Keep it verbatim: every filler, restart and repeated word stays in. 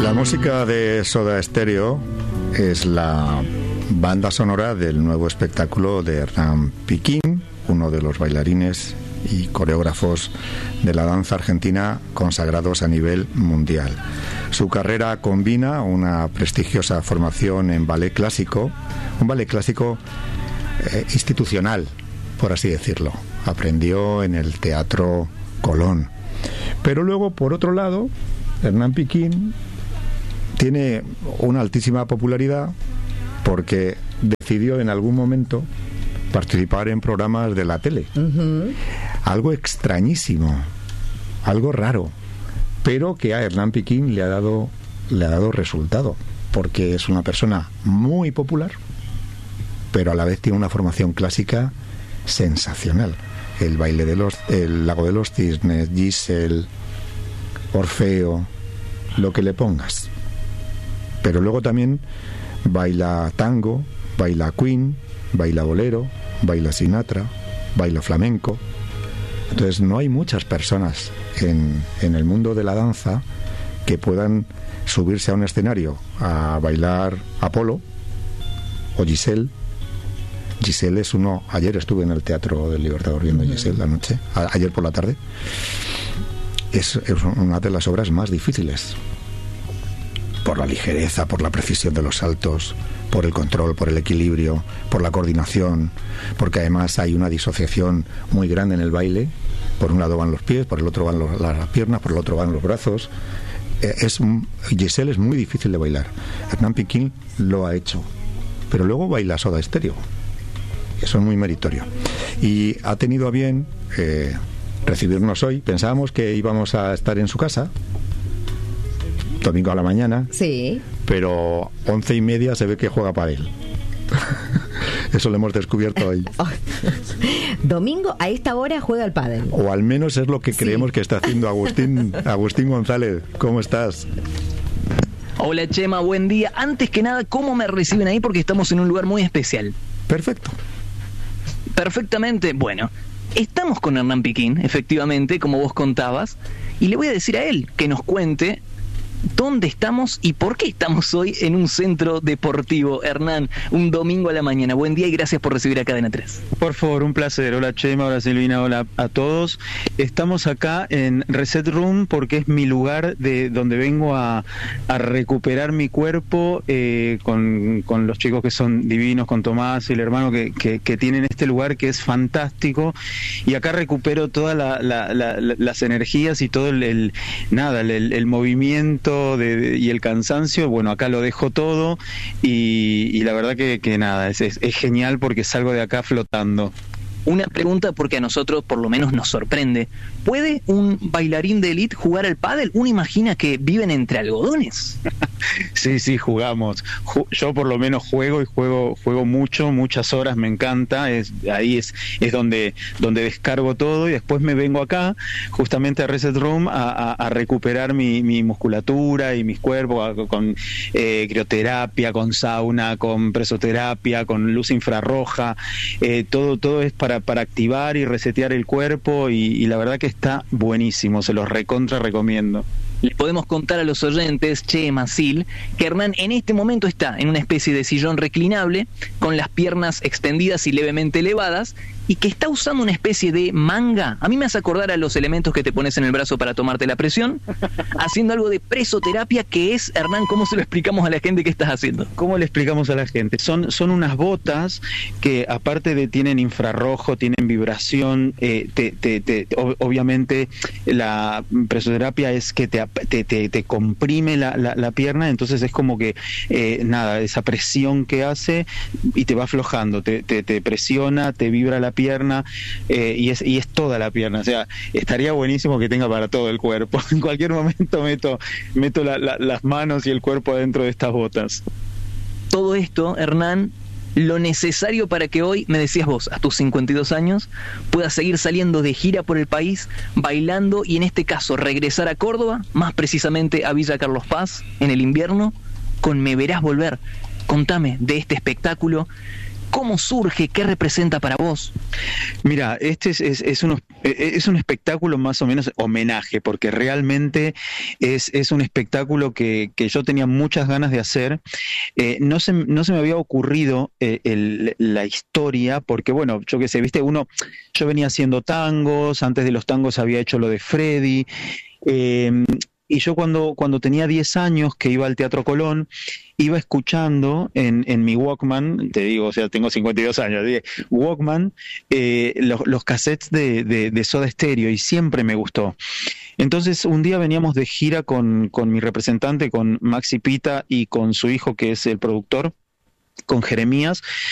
La música de Soda Stereo es la banda sonora del nuevo espectáculo de Hernán Piquín, uno de los bailarines y coreógrafos de la danza argentina consagrados a nivel mundial. Su carrera combina una prestigiosa formación en ballet clásico, un ballet clásico eh, institucional, por así decirlo. Aprendió en el Teatro Colón. Pero luego, por otro lado, Hernán Piquín tiene una altísima popularidad porque decidió en algún momento participar en programas de la tele. Uh-huh. Algo extrañísimo, algo raro, pero que a Hernán Piquín le ha dado, le ha dado resultado, porque es una persona muy popular, pero a la vez tiene una formación clásica sensacional. El baile de los, el Lago de los Cisnes, Giselle, Orfeo, lo que le pongas. Pero luego también baila tango, baila Queen, baila bolero, baila Sinatra, baila flamenco. Entonces no hay muchas personas en, en el mundo de la danza que puedan subirse a un escenario a bailar Apolo o Giselle. Giselle es uno. Ayer estuve en el Teatro del Libertador viendo Giselle la noche, a, ayer por la tarde. Es, es una de las obras más difíciles, por la ligereza, por la precisión de los saltos, por el control, por el equilibrio, por la coordinación, porque además hay una disociación muy grande en el baile. Por un lado van los pies, por el otro van los, las piernas, por el otro van los brazos. Eh, es Giselle es muy difícil de bailar. Hernán Piquín lo ha hecho, pero luego baila Soda Stereo. Eso es muy meritorio. Y ha tenido a bien eh, recibirnos hoy. Pensábamos que íbamos a estar en su casa domingo a la mañana. Sí. Pero once y media se ve que juega pádel. Eso lo hemos descubierto hoy. Domingo a esta hora juega al pádel. O al menos es lo que creemos sí. que está haciendo Agustín. Agustín González, ¿cómo estás? Hola Chema, buen día. Antes que nada, ¿cómo me reciben ahí? Porque estamos en un lugar muy especial. Perfecto. Perfectamente, bueno. Estamos con Hernán Piquín, efectivamente, como vos contabas. Y le voy a decir a él que nos cuente dónde estamos y por qué estamos hoy en un centro deportivo. Hernán, un domingo a la mañana. Buen día y gracias por recibir a Cadena tres. Por favor, un placer. Hola Chema, hola Silvina, hola a todos. Estamos acá en Reset Room porque es mi lugar de donde vengo a, a recuperar mi cuerpo eh, con, con los chicos que son divinos, con Tomás y el hermano que, que, que tienen este lugar que es fantástico. Y acá recupero todas la, la, la, las energías y todo el, el nada, el, el movimiento De, de, y el cansancio. Bueno, acá lo dejo todo y, y la verdad que, que nada, es, es, es genial porque salgo de acá flotando. Una pregunta porque a nosotros por lo menos nos sorprende. ¿Puede un bailarín de élite jugar al pádel? Uno imagina que viven entre algodones. Sí, sí, jugamos. Yo por lo menos juego y juego juego mucho, muchas horas, me encanta. Es, ahí es, es donde, donde descargo todo y después me vengo acá justamente a Reset Room a, a, a recuperar mi, mi musculatura y mis cuerpos a, con eh, crioterapia, con sauna, con presoterapia, con luz infrarroja. Eh, todo, todo es para Para, para activar y resetear el cuerpo y, y la verdad que está buenísimo, se los recontra recomiendo. Les podemos contar a los oyentes, Chema, Sil, que Hernán en este momento está en una especie de sillón reclinable, con las piernas extendidas y levemente elevadas, y que está usando una especie de manga. A mí me hace acordar a los elementos que te pones en el brazo para tomarte la presión, haciendo algo de presoterapia, que es, Hernán, ¿cómo se lo explicamos a la gente que estás haciendo? ¿Cómo le explicamos a la gente? Son, son unas botas que aparte de tienen infrarrojo, tienen vibración, eh, te, te, te, obviamente la presoterapia es que te Te, te, te comprime la, la, la pierna, entonces es como que eh, nada, esa presión que hace y te va aflojando, te, te, te presiona, te vibra la pierna eh, y, es, y es toda la pierna, o sea, estaría buenísimo que tenga para todo el cuerpo. En cualquier momento meto, meto la, la, las manos y el cuerpo adentro de estas botas. Todo esto, Hernán, lo necesario para que hoy, me decías vos, a tus cincuenta y dos años, puedas seguir saliendo de gira por el país, bailando y en este caso regresar a Córdoba, más precisamente a Villa Carlos Paz, en el invierno, con Me Verás Volver. Contame de este espectáculo ¿Cómo surge? ¿Qué representa para vos? Mira, este es, es, es, un, es un espectáculo más o menos homenaje, porque realmente es, es un espectáculo que, que yo tenía muchas ganas de hacer. Eh, no, se, no se me había ocurrido eh, el, la historia, porque bueno, yo qué sé, viste, uno, yo venía haciendo tangos, antes de los tangos había hecho lo de Freddy, eh, y yo cuando, cuando tenía diez años, que iba al Teatro Colón, iba escuchando en, en mi Walkman, te digo, o sea, tengo cincuenta y dos años, dije, Walkman, eh, los, los cassettes de, de, de Soda Stereo, y siempre me gustó. Entonces, un día veníamos de gira con, con mi representante, con Maxi Pita, y con su hijo, que es el productor, con Jeremías,